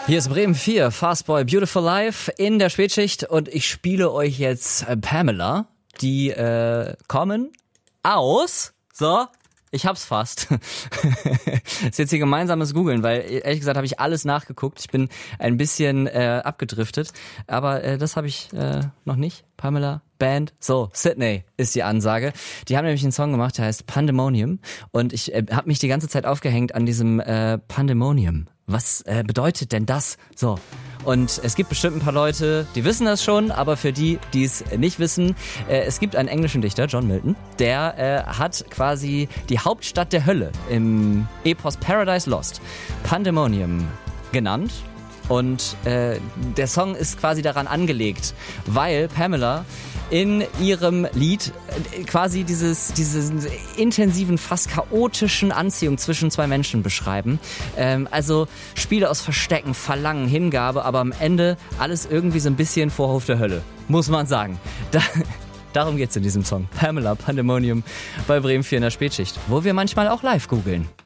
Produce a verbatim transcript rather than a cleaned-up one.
Hier ist Bremen vier, Fastboy, Beautiful Life in der Spätschicht und ich spiele euch jetzt äh, Pamela. Die äh, kommen aus, so, ich hab's fast. Ist jetzt hier gemeinsames Googeln, weil ehrlich gesagt habe ich alles nachgeguckt. Ich bin ein bisschen äh, abgedriftet, aber äh, das habe ich äh, noch nicht. Pamela Band, so, Sydney ist die Ansage. Die haben nämlich einen Song gemacht, der heißt Pandemonium und ich äh, habe mich die ganze Zeit aufgehängt an diesem äh, Pandemonium. Was äh, bedeutet denn das? So. Und es gibt bestimmt ein paar Leute, die wissen das schon, aber für die, die es nicht wissen, äh, es gibt einen englischen Dichter, John Milton, der äh, hat quasi die Hauptstadt der Hölle im Epos Paradise Lost Pandemonium genannt. Und äh, der Song ist quasi daran angelegt, weil Pamela in ihrem Lied quasi dieses, diesen intensiven, fast chaotischen Anziehung zwischen zwei Menschen beschreiben. Ähm, also Spiele aus Verstecken, Verlangen, Hingabe, aber am Ende alles irgendwie so ein bisschen Vorhof der Hölle, muss man sagen. Da, darum geht's in diesem Song. Pamela, Pandemonium bei Bremen vier in der Spätschicht, wo wir manchmal auch live googeln.